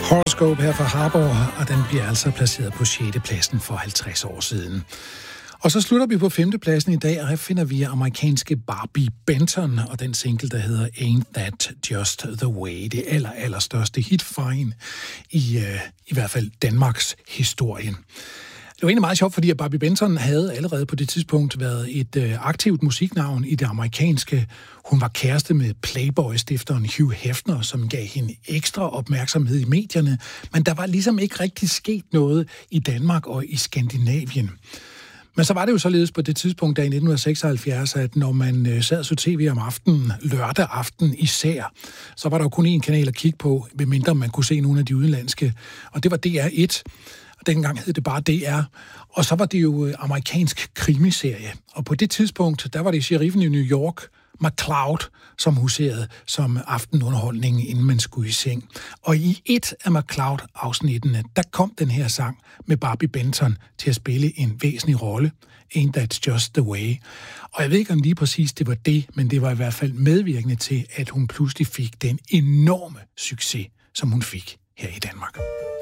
Horoscope her fra Harbour, og den bliver altså placeret på 6. pladsen for 50 år siden. Og så slutter vi på 5. pladsen i dag, og her finder vi amerikanske Barbi Benton og den single, der hedder Ain't That Just The Way. Det allerstørste hitfejn i hvert fald Danmarks historien. Det var egentlig meget sjovt, fordi Barbi Benton havde allerede på det tidspunkt været et aktivt musiknavn i det amerikanske. Hun var kæreste med Playboy-stifteren Hugh Hefner, som gav hende ekstra opmærksomhed i medierne. Men der var ligesom ikke rigtig sket noget i Danmark og i Skandinavien. Men så var det jo således på det tidspunkt, der i 1976, at når man sad så tv om aftenen, lørdag aften især, så var der jo kun én kanal at kigge på, medmindre man kunne se nogle af de udenlandske. Og det var DR1. Dengang hed det bare DR, og så var det jo amerikansk krimiserie. Og på det tidspunkt, der var det sheriffen i New York, McCloud, som huserede som aftenunderholdning, inden man skulle i seng. Og i et af McCloud-afsnittene, der kom den her sang med Barbi Benton til at spille en væsentlig rolle. Ain't That Just The Way. Og jeg ved ikke, om lige præcis det var det, men det var i hvert fald medvirkende til, at hun pludselig fik den enorme succes, som hun fik her i Danmark.